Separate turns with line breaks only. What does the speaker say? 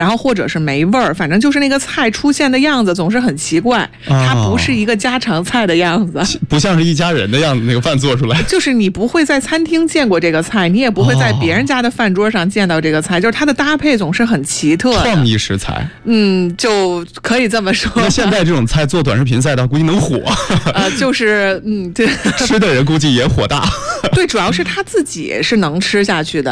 然后或者是没味儿，反正就是那个菜出现的样子总是很奇怪，它不是一个家常菜的样子，
不像是一家人的样子，那个饭做出来
就是你不会在餐厅见过这个菜，你也不会在别人家的饭桌上见到这个菜，就是它的搭配总是很奇特的，
创意食材。
就可以这么说。
那现在这种菜做短视频赛道估计能火
就是对，
吃的人估计也火大
对，主要是他自己是能吃下去的。